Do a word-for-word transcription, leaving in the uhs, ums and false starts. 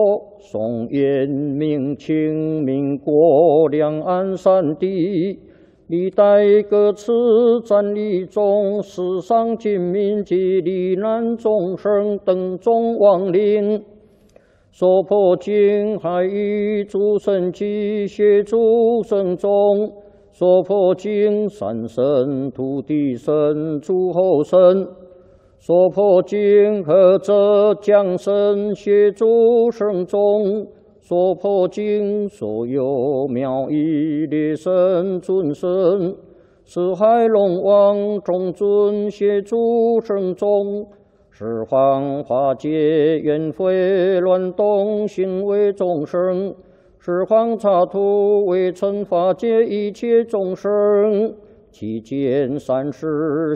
宋元明清民国两岸三地，历代各次战役中，死伤军民及罹难众生等众亡灵，所破经海域诸神及协诸神中，所破经三神、土地神、诸候神。 所破经何者降神协助圣众，所破经所有妙义列神尊神，四海龙王众尊协助圣众，十方化解冤悔乱动心为众生，十方刹土为尘化解一切众生，其间三世。